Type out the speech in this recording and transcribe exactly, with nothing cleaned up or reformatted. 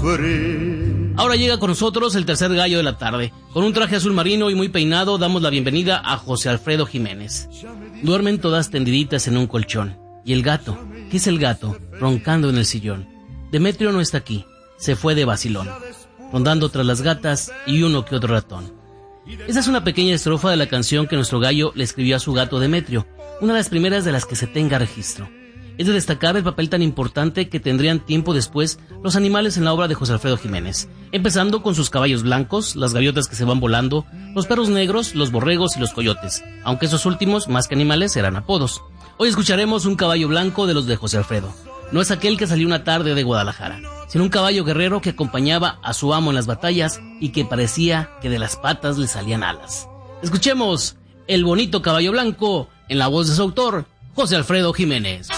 sufrir. Ahora llega con nosotros el tercer gallo de la tarde. Con un traje azul marino y muy peinado damos la bienvenida a José Alfredo Jiménez. Duermen todas tendiditas en un colchón. Y el gato, ¿qué es el gato? Roncando en el sillón. Demetrio no está aquí, se fue de vacilón, rondando tras las gatas y uno que otro ratón. Esa es una pequeña estrofa de la canción que nuestro gallo le escribió a su gato Demetrio, una de las primeras de las que se tenga registro. Es de destacar el papel tan importante que tendrían tiempo después los animales en la obra de José Alfredo Jiménez, empezando con sus caballos blancos, las gaviotas que se van volando, los perros negros, los borregos y los coyotes, aunque esos últimos, más que animales, eran apodos. Hoy escucharemos un caballo blanco de los de José Alfredo. No es aquel que salió una tarde de Guadalajara, sino un caballo guerrero que acompañaba a su amo en las batallas y que parecía que de las patas le salían alas. Escuchemos El bonito caballo blanco en la voz de su autor, José Alfredo Jiménez.